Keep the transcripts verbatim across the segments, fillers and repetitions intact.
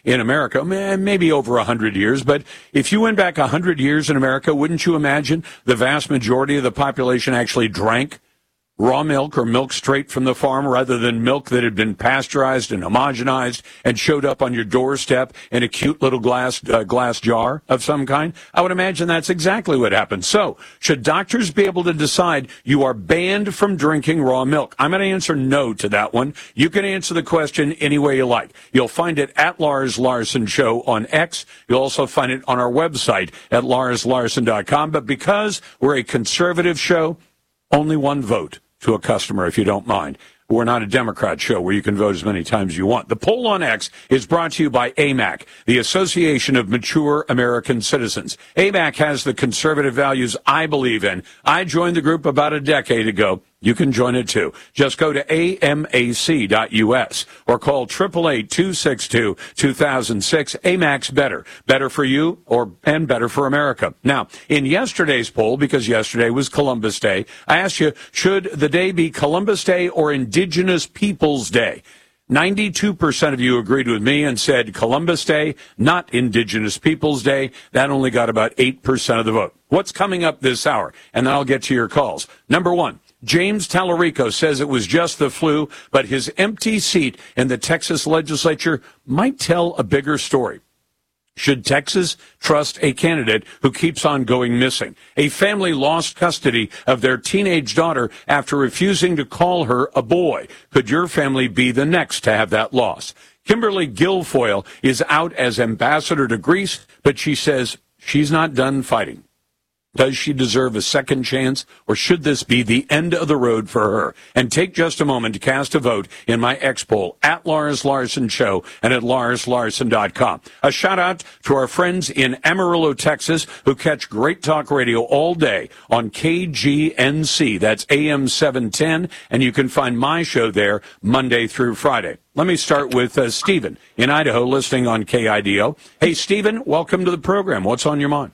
in America, maybe over one hundred years, but if you went back one hundred years in America, wouldn't you imagine the vast majority of the population actually drank raw milk or milk straight from the farm rather than milk that had been pasteurized and homogenized and showed up on your doorstep in a cute little glass uh, glass jar of some kind? I would imagine that's exactly what happened. So, should doctors be able to decide you are banned from drinking raw milk? I'm going to answer no to that one. You can answer the question any way you like. You'll find it at Lars Larson Show on X. You'll also find it on our website at lars larson dot com. But because we're a conservative show, only one vote to a customer, if you don't mind. We're not a Democrat show where you can vote as many times as you want. The poll on X is brought to you by A M A C, the Association of Mature American Citizens. A M A C has the conservative values I believe in. I joined the group about a decade ago. You can join it too. Just go to A M A C dot U S or call eight eight eight, two six two, two thousand six. A M A C's better. Better for you or and better for America. Now, in yesterday's poll, because yesterday was Columbus Day, I asked you, should the day be Columbus Day or Indigenous Peoples Day? ninety-two percent of you agreed with me and said Columbus Day, not Indigenous Peoples Day. That only got about eight percent of the vote. What's coming up this hour? And then I'll get to your calls. Number one, James Tallarico says it was just the flu, but his empty seat in the Texas legislature might tell a bigger story. Should Texas trust a candidate who keeps on going missing? A family lost custody of their teenage daughter after refusing to call her a boy. Could your family be the next to have that loss? Kimberly Guilfoyle is out as ambassador to Greece, but she says she's not done fighting. Does she deserve a second chance, or should this be the end of the road for her? And take just a moment to cast a vote in my X poll at Lars Larson Show and at lars larson dot com. A shout out to our friends in Amarillo, Texas, who catch Great Talk Radio all day on K G N C. That's A M seven ten, and you can find my show there Monday through Friday. Let me start with uh, Stephen in Idaho, listening on K I D O. Hey, Stephen, welcome to the program. What's on your mind?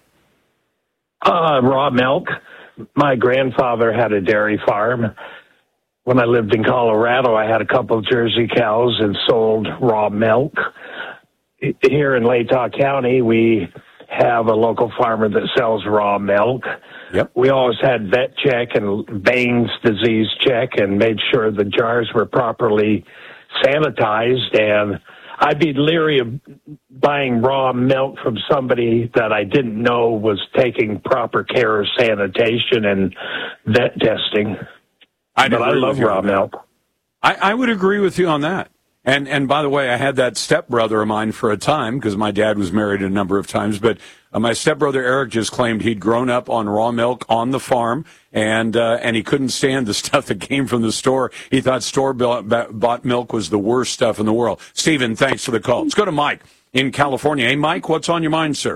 Uh, raw milk. My grandfather had a dairy farm. When I lived in Colorado, I had a couple of Jersey cows and sold raw milk. Here in Latah County, we have a local farmer that sells raw milk. Yep. We always had vet check and Baines disease check and made sure the jars were properly sanitized, and I'd be leery of buying raw milk from somebody that I didn't know was taking proper care of sanitation and vet testing. I but I love raw milk. I, I would agree with you on that. And and by the way, I had that stepbrother of mine for a time because my dad was married a number of times. But uh, my stepbrother Eric just claimed he'd grown up on raw milk on the farm, and uh, and he couldn't stand the stuff that came from the store. He thought store-bought milk was the worst stuff in the world. Stephen, thanks for the call. Let's go to Mike in California. Hey, Mike, what's on your mind, sir?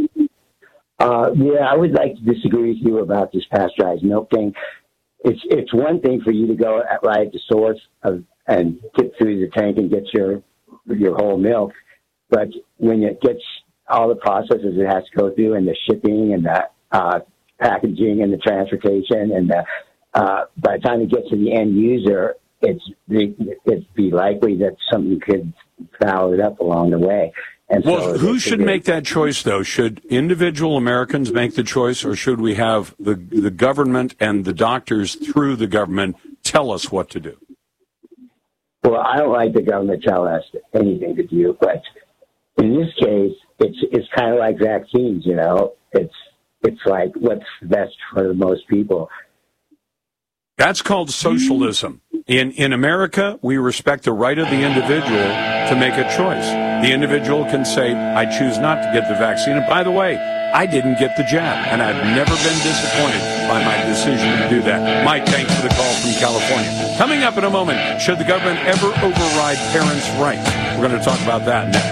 Uh, yeah, I would like to disagree with you about this pasteurized milk thing. It's it's one thing for you to go at, right at the source of and get through the tank and get your your whole milk. But when it gets all the processes it has to go through and the shipping and the uh, packaging and the transportation and the, uh, by the time it gets to the end user, it's it's be likely that something could foul it up along the way. And well, so who should make that choice, though? Should individual Americans make the choice, or should we have the the government and the doctors through the government tell us what to do? Well, I don't like the government telling us anything to do, but in this case, it's it's kind of like vaccines. You know, it's it's like what's best for most people. That's called socialism. In in America, we respect the right of the individual to make a choice. The individual can say, I choose not to get the vaccine. And by the way, I didn't get the jab, and I've never been disappointed by my decision to do that. Mike, thanks for the call from California. Coming up in a moment, should the government ever override parents' rights? We're going to talk about that next.